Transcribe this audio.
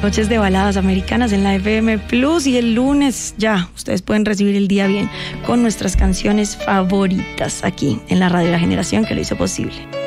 Noches de baladas americanas en la FM Plus, y el lunes ya ustedes pueden recibir el día bien con nuestras canciones favoritas aquí en la Radio La Generación, que lo hizo posible.